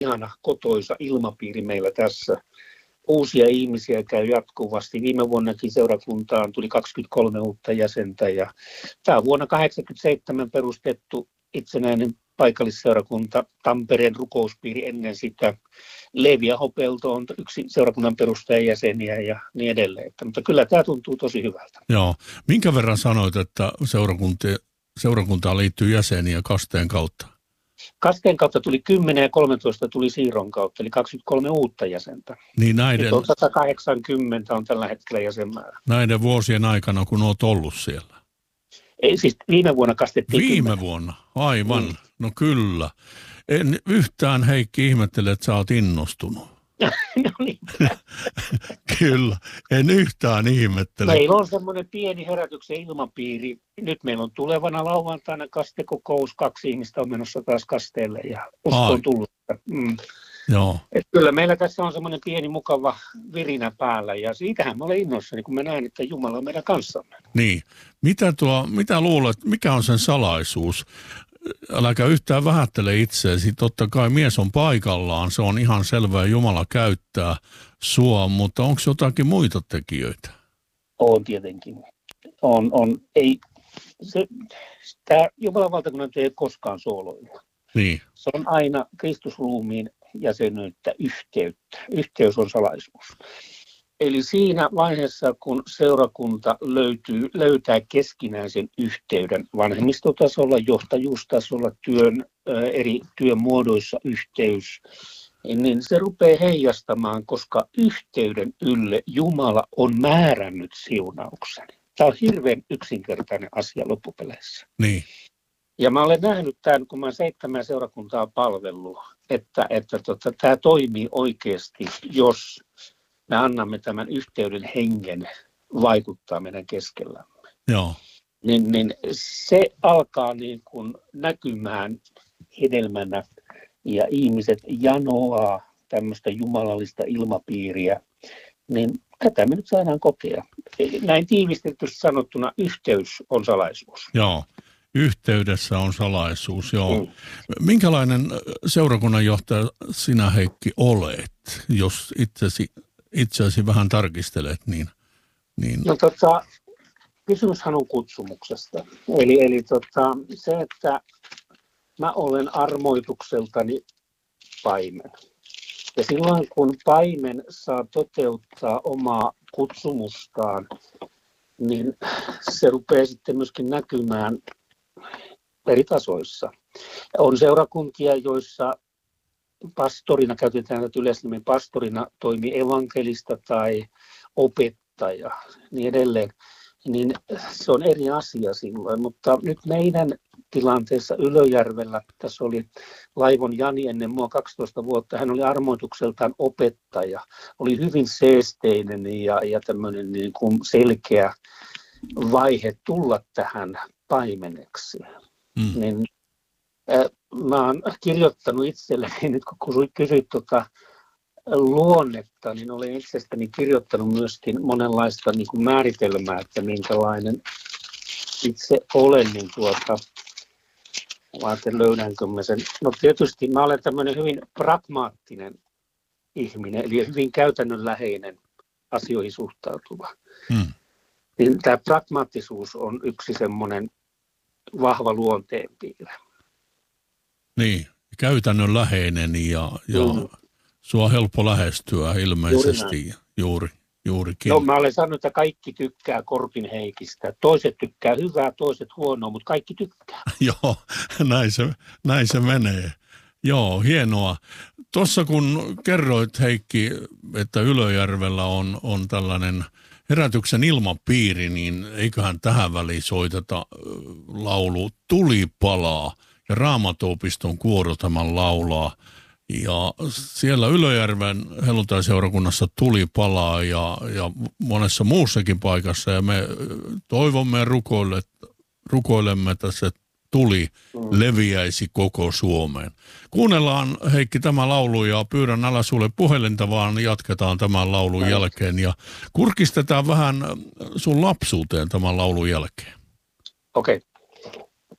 ihana kotoisa ilmapiiri meillä tässä. Uusia ihmisiä käy jatkuvasti. Viime vuonnakin seurakuntaan tuli 23 uutta jäsentä ja tämä on vuonna 1987 perustettu itsenäinen paikallisseurakunta, Tampereen rukouspiiri ennen sitä. Levi Ahopelto on yksi seurakunnan perustajajäseniä ja niin edelleen. Mutta kyllä tämä tuntuu tosi hyvältä. Joo. Minkä verran sanoit, että seurakuntaan liittyy jäseniä kasteen kautta? Kasteen kautta tuli 10 ja 13 tuli siirron kautta, eli 23 uutta jäsentä. Niin näiden, on 180 on tällä hetkellä jäsenmäärä. Näiden vuosien aikana, kun olet ollut siellä? Ei, siis viime vuonna kastettiin 10. Vuonna, aivan. No kyllä. En yhtään, Heikki, ihmettele, että sä oot innostunut. No niin. Kyllä, en yhtään ihmettele. Meillä on semmoinen pieni herätyksen ilmapiiri. Nyt meillä on tulevana lauantaina kastekokous. 2 ihmistä on menossa taas kasteelle ja usko on tullut. Joo. Et kyllä meillä tässä on semmoinen pieni mukava virinä päällä ja siitähän mä olen innoissani, kun mä näen, että Jumala on meidän kanssamme. Niin. Mitä luulet, mikä on sen salaisuus? Äläkä yhtään vähättele itseäsi. Totta kai mies on paikallaan, se on ihan selvää, Jumala käyttää sua, mutta onko jotakin muita tekijöitä? On tietenkin. Tämä Jumalan valtakunnan työ ei koskaan sooloilla. Niin. Se on aina Kristusruumiin jäsenyyttä, yhteyttä. Yhteys on salaisuus. Eli siinä vaiheessa, kun seurakunta löytää keskinäisen yhteyden vanhemmistotasolla, johtajuustasolla, eri työmuodoissa yhteys, niin se rupeaa heijastamaan, koska yhteyden ylle Jumala on määrännyt siunauksen. Tämä on hirveän yksinkertainen asia loppupeleissä. Niin. Ja mä olen nähnyt tämän, kun mä 7 seurakuntaa palvellut, että tämä toimii oikeasti, jos me annamme tämän yhteyden hengen vaikuttaa meidän keskellämme. Joo. Niin se alkaa niin kuin näkymään hedelmänä ja ihmiset janoaa tämmöistä jumalallista ilmapiiriä, niin tätä me nyt saadaan kokea. Näin tiivistetysti sanottuna yhteys on salaisuus. Joo. Yhteydessä on salaisuus, joo. Minkälainen seurakunnanjohtaja sinä, Heikki, olet, jos itseäsi vähän tarkistelet, niin... No kysymyshän on kutsumuksesta. Eli se, että mä olen armoitukseltani paimen. Ja silloin kun paimen saa toteuttaa omaa kutsumustaan, niin se rupeaa sitten myöskin näkymään eri tasoissa. On seurakuntia, joissa pastorina, käytetään tätä yleisnimen pastorina, toimii evankelista tai opettaja, niin edelleen. Niin se on eri asia silloin, mutta nyt meidän tilanteessa Ylöjärvellä, tässä oli Laivon Jani ennen mua 12 vuotta, hän oli armoitukseltaan opettaja, oli hyvin seesteinen ja tämmöinen niin kuin selkeä vaihe tulla tähän paimeneksi. Niin, mä oon kirjoittanut itselleni, nyt kun kysyit luonnetta, niin olen itsestäni kirjoittanut myöskin monenlaista niin kuin määritelmää, että minkälainen itse olen, niin löydänkö mä sen. No tietysti mä olen tämmöinen hyvin pragmaattinen ihminen, eli hyvin käytännönläheinen asioihin suhtautuva. Niin tämä pragmaattisuus on yksi semmoinen vahva luonteenpiirre. Niin, käytännönläheinen ja sua on helppo lähestyä ilmeisesti juurikin. No mä olen sanonut, että kaikki tykkää Korpin Heikistä. Toiset tykkää hyvää, toiset huonoa, mutta kaikki tykkää. Joo, näin se menee. Joo, hienoa. Tuossa kun kerroit, Heikki, että Ylöjärvellä on tällainen herätyksen ilmapiiri, niin eiköhän tähän väliin soiteta laulu Tuli palaa ja Raamattuopiston kuoro tämän laulaa. Ja siellä Ylöjärven helluntaiseurakunnassa Tuli palaa ja monessa muussakin paikassa ja me toivomme ja rukoilemme, että se tuli leviäisi koko Suomeen. Kuunnellaan, Heikki, tämä laulu ja pyydän älä sulle puhelinta, vaan jatketaan tämän laulun jälkeen ja kurkistetaan vähän sun lapsuuteen tämän laulun jälkeen. Okei.